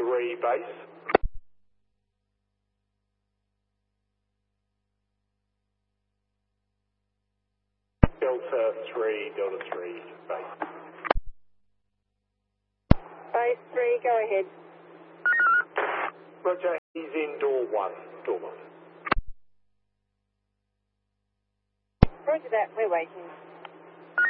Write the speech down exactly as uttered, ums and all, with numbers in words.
three base. Delta three, Delta three base. Base three, go ahead. Roger, he's in door one, door one. Roger that, we're waiting.